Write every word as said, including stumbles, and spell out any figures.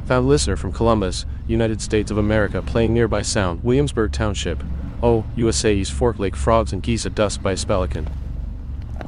Found listener from Columbus, United States of America playing nearby sound, Williamsburg Township. Oh, U S A East Fork Lake frogs and geese at dusk by a pelican.